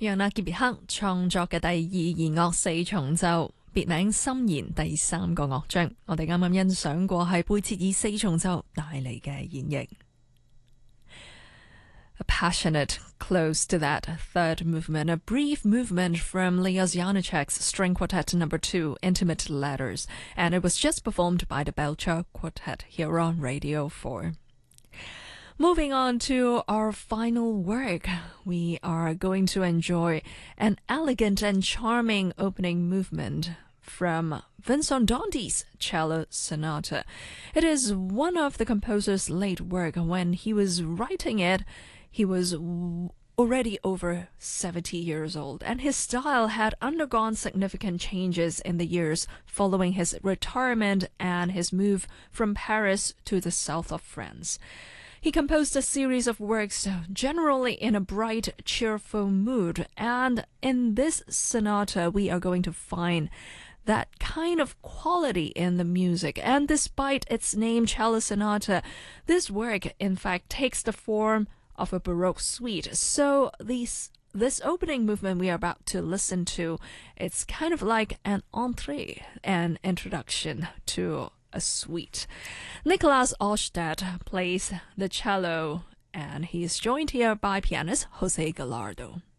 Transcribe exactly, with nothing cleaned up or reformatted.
楊納傑別克創作嘅第二弦樂四重奏，別名心弦第三個樂章，我哋啱啱欣賞過係貝切爾四重奏帶嚟嘅演繹。A passionate close to that third movement, a brief movement from Leos Janáček's String Quartet number two, Intimate Letters, and it was just performed by the Belcher Quartet here on Radio four. Moving on to our final work, we are going to enjoy an elegant and charming opening movement from Vincent Dandy's Cello Sonata. It is one of the composer's late work. When he was writing it, he was already over seventy years old, and his style had undergone significant changes in the years following his retirement and his move from Paris to the south of France. He composed a series of works generally in a bright, cheerful mood, and in this sonata we are going to find that kind of quality in the music. And despite its name, Cello Sonata, this work in fact takes the form of a Baroque suite. So these this opening movement we are about to listen to, it's kind of like an entrée, an introduction to a suite. Nicolas Ostad plays the cello, and he is joined here by pianist Jose Gallardo.